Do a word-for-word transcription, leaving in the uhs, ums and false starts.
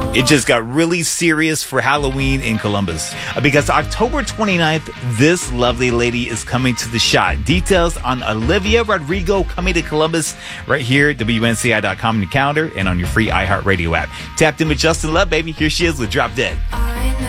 It just got really serious for Halloween in Columbus uh, because October twenty-ninth, this lovely lady is coming to the shot. Details on Olivia Rodrigo coming to Columbus right here at W N C I dot com on your calendar and on your free iHeartRadio app. Tapped in with Justin Love, baby. Here she is with Drop Dead.